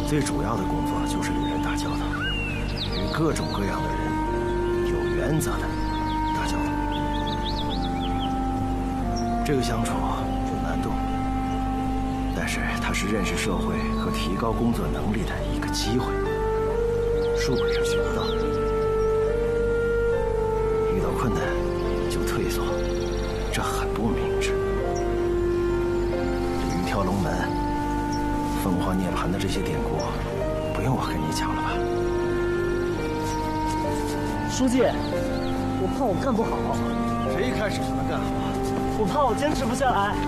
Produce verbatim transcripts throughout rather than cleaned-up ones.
最主要的工作就是与人打交道，与各种各样的人有原则的打交道。这个相处有难度，但是它是认识社会和提高工作能力的一个机会，书本上学不到。遇到困难就退缩，这很不明智。这鱼跳龙门、凤凰涅槃的这些典故，不用我跟你讲了吧？ 书记，我怕我干不好。 谁一开始就能干好？ 我怕我坚持不下来。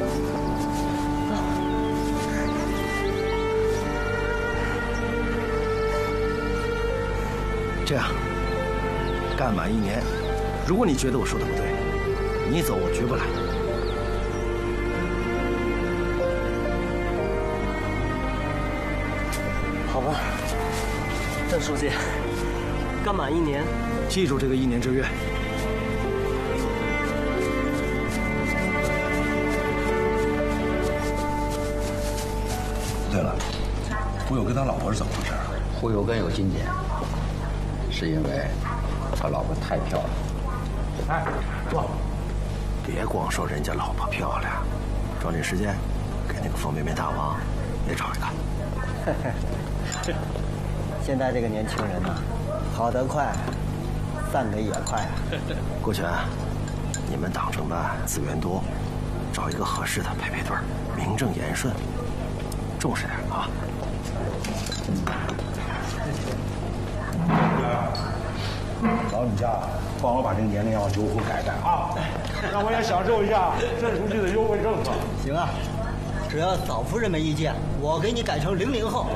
这样，干满一年，如果你觉得我说的不对，你走我绝不拦。 好吧，郑书记，干满一年， 记住这个一年之约。 对了，胡有根他老婆是怎么回事啊？ 胡有根有今天，是因为他老婆太漂亮。 哎，坐。 别光说人家老婆漂亮，抓紧时间给那个方便面大王也找一个。 现在这个年轻人呐，跑得快，散得也快啊。 郭全，你们党政办资源多，找一个合适的配配对儿，名正言顺，重视点啊。 老你家帮我把这个年龄要优惠改改啊，让我也享受一下郑书记的优惠政策。 行啊，只要嫂夫人没意见，我给你改成零零后。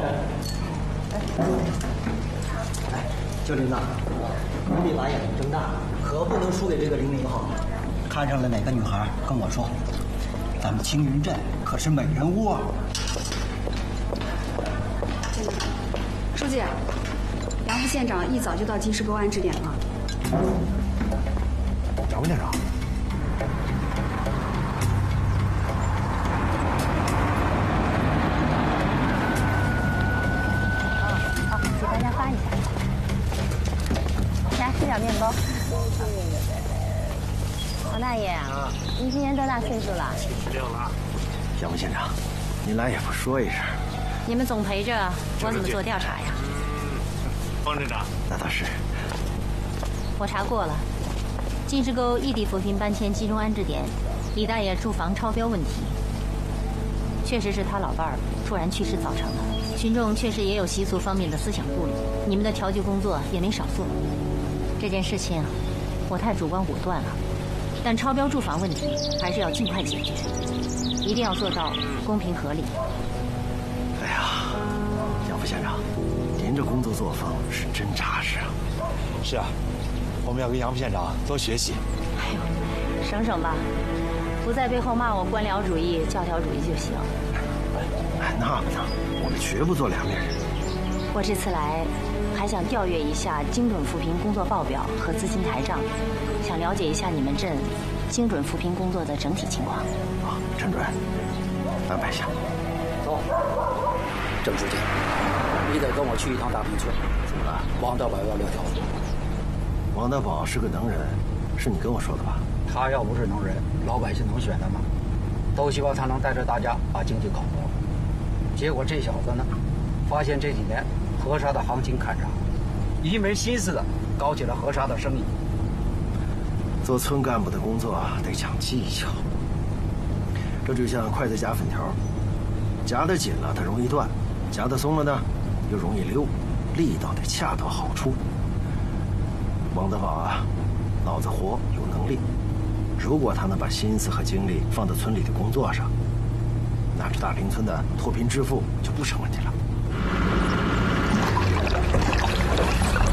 哎，就林呐，你得把眼睛睁大，可不能输给这个零零后。看上了哪个女孩，跟我说，咱们青云镇可是美人窝啊。 书记，杨副县长一早就到金石沟安置点了。 杨副县长。 好，给大家发一下。来，吃点面包。王大爷啊，您今年多大岁数了？ 七十六了。杨副县长，您来也不说一声。 你们总陪着，我怎么做调查呀？ 方镇长，那倒是。 我查过了，金石沟异地扶贫搬迁集中安置点，李大爷住房超标问题，确实是他老伴儿突然去世造成的。群众确实也有习俗方面的思想顾虑，你们的调解工作也没少做。这件事情我太主观武断了，但超标住房问题还是要尽快解决，一定要做到公平合理。 哎呀，杨副县长，您这工作作风是真扎实啊！ 是啊，我们要跟杨副县长多学习。 哎呦，省省吧，不在背后骂我官僚主义、教条主义就行。 哎，那不能，我们绝不做两面人。 我这次来，还想调阅一下精准扶贫工作报表和资金台账，想了解一下你们镇精准扶贫工作的整体情况。 啊，陈主任，安排一下。 走，郑书记，你得跟我去一趟大坪村。 怎么了？ 王德宝要撂挑子。 王德宝是个能人，是你跟我说的吧？ 他要不是能人，老百姓能选他吗？都希望他能带着大家把经济搞活。结果这小子呢，发现这几年河沙的行情看涨，一门心思的搞起了河沙的生意。 做村干部的工作得讲技巧，这就像筷子夹粉条，夹得紧了它容易断，夹得松了呢又容易溜，力道得恰到好处。王德宝啊，脑子活，有能力。如果他能把心思和精力放到村里的工作上，那这大坪村的脱贫致富就不成问题了。